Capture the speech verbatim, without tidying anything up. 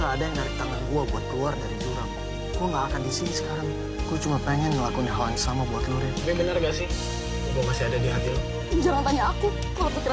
nggak ada yang narik tangan gue buat keluar dari jurang. Gue nggak akan di sini sekarang. Gue cuma pengen ngelakuin hal yang sama buat lo, Rin. Tapi bener gak sih? Gue masih ada di hati lo. Jangan tanya aku kalau Putri